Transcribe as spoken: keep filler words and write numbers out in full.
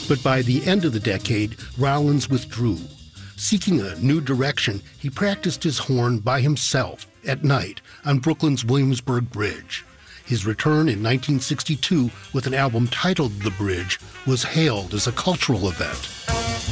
But by the end of the decade, Rollins withdrew. Seeking a new direction, he practiced his horn by himself at night on Brooklyn's Williamsburg Bridge. His return in nineteen sixty-two with an album titled The Bridge was hailed as a cultural event.